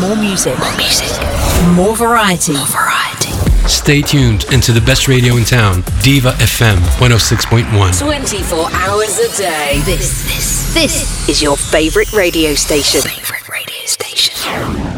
More music. More variety. Stay tuned into the best radio in town, Diva FM 106.1. 24 hours a day. This is your favorite radio station.